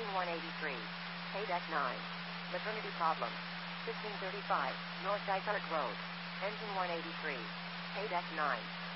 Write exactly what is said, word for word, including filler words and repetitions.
Engine one eighty-three. Pay deck nine. Maternity problem. fifteen thirty-five, North Dysart Road. Engine one eighty-three. Pay deck nine.